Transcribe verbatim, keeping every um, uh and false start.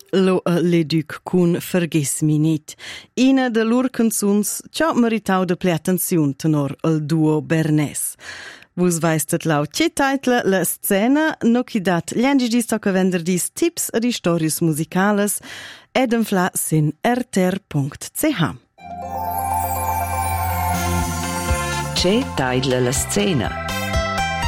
Lo a Leduc cun Vergiss mi nit. Ina de lur canzuns ciò meritau de ple attenziun tenor al duo Bernes. Vus weistet lau ce titla la scena, no chi dat gli stocca venderdis tips ad historias musicales ed enfla sin r t r punct c h. Ce titla la scena?